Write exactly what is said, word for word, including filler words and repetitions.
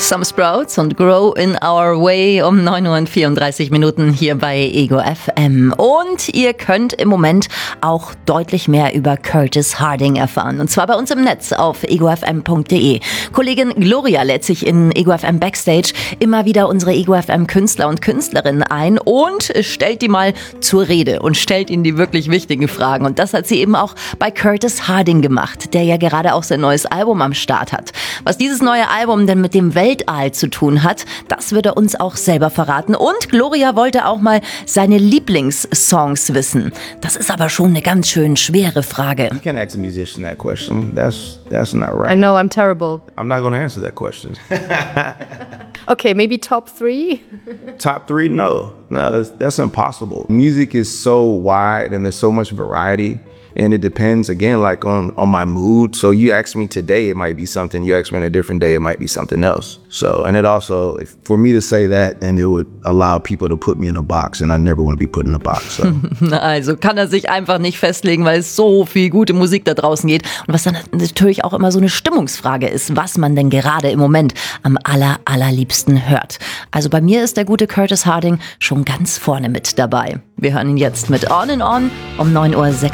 Some Sprouts und Grow in Our Way um neun Uhr und vierunddreißig Minuten hier bei Ego F M. Und ihr könnt im Moment auch deutlich mehr über Curtis Harding erfahren. Und zwar bei uns im Netz auf ego f m punkt d e. Kollegin Gloria lädt sich in Ego F M Backstage immer wieder unsere Ego F M Künstler und Künstlerinnen ein und stellt die mal zur Rede und stellt ihnen die wirklich wichtigen Fragen. Und das hat sie eben auch bei Curtis Harding gemacht, der ja gerade auch sein neues Album am Start hat. Was dieses neue Album denn mit dem Weltall zu tun hat, das wird er uns auch selber verraten. Und Gloria wollte auch mal seine Lieblingssongs wissen. Das ist aber schon eine ganz schön schwere Frage. You can't ask a musician that question. That's that's not right. I know, I'm terrible. I'm not going to answer that question. Okay, maybe top three? Top three? No. No, that's, that's impossible. Music is so wide and there's so much variety. And it depends, again, like on, on my mood. So you ask me today, it might be something. You ask me on a different day, it might be something else. So, and it also, if, for me to say that, then it would allow people to put me in a box. And I never want to be put in a box. So. Also kann er sich einfach nicht festlegen, weil es so viel gute Musik da draußen geht. Und was dann natürlich auch immer so eine Stimmungsfrage ist, was man denn gerade im Moment am aller, allerliebsten hört. Also bei mir ist der gute Curtis Harding schon ganz vorne mit dabei. Wir hören ihn jetzt mit On and On um neun Uhr